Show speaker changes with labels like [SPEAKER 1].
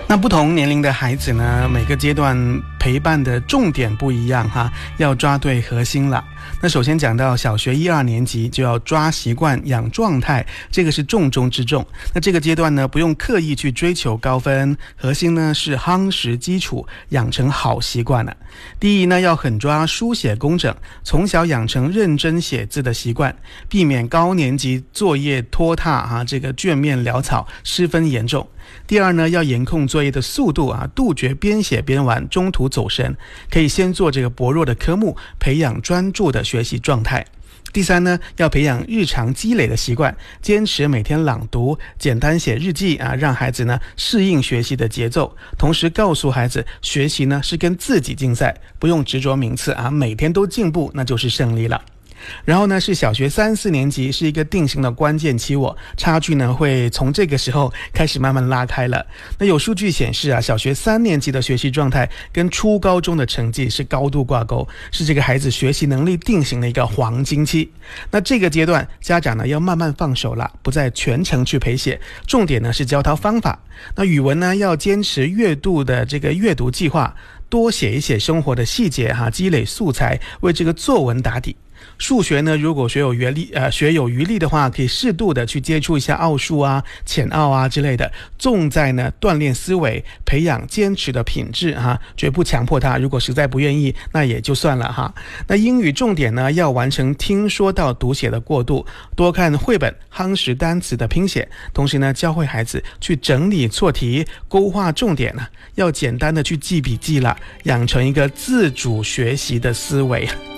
[SPEAKER 1] 那不同年龄的孩子呢，每个阶段陪伴的重点不一样哈，要抓对核心了。那首先讲到小学1、2年级就要抓习惯养状态，这个是重中之重。那这个阶段呢，不用刻意去追求高分，核心呢是夯实基础，养成好习惯了。第一呢，要狠抓书写工整，从小养成认真写字的习惯，避免高年级作业拖沓这个卷面潦草，失分严重。第二呢，要严控作业的速度杜绝边写边玩，中途走神，可以先做这个薄弱的科目，培养专注的学习状态。第三呢，要培养日常积累的习惯，坚持每天朗读，简单写日记让孩子呢适应学习的节奏，同时告诉孩子，学习呢是跟自己竞赛，不用执着名次每天都进步，那就是胜利了。然后呢，是小学3、4年级是一个定型的关键期，差距呢会从这个时候开始慢慢拉开了。那有数据显示小学3年级的学习状态跟初高中的成绩是高度挂钩，是这个孩子学习能力定型的一个黄金期。那这个阶段家长呢要慢慢放手了，不再全程去陪写，重点呢是教他方法。那语文呢要坚持阅读的这个阅读计划，多写一写生活的细节积累素材，为这个作文打底。数学呢，如果学有余力的话，可以适度的去接触一下奥数浅奥之类的，重在呢锻炼思维，培养坚持的品质绝不强迫他，如果实在不愿意，那也就算了那英语重点呢，要完成听说到读写的过渡，多看绘本，夯实单词的拼写，同时呢教会孩子去整理错题，勾画重点要简单的去记笔记了，养成一个自主学习的思维。